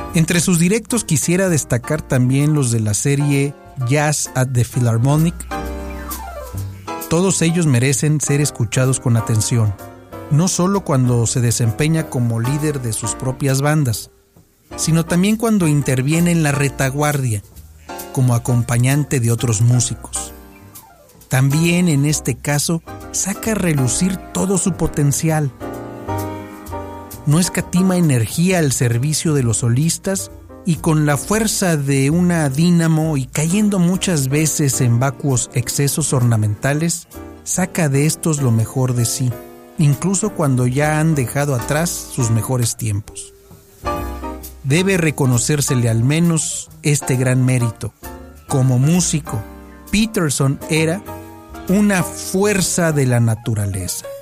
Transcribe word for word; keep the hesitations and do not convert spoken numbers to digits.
Entre sus directos quisiera destacar también los de la serie Jazz at the Philharmonic. Todos ellos merecen ser escuchados con atención, no solo cuando se desempeña como líder de sus propias bandas, sino también cuando interviene en la retaguardia, como acompañante de otros músicos. También en este caso saca a relucir todo su potencial. No escatima energía al servicio de los solistas y con la fuerza de una dínamo y cayendo muchas veces en vacuos excesos ornamentales, saca de estos lo mejor de sí, incluso cuando ya han dejado atrás sus mejores tiempos. Debe reconocérsele al menos este gran mérito. Como músico, Peterson era una fuerza de la naturaleza.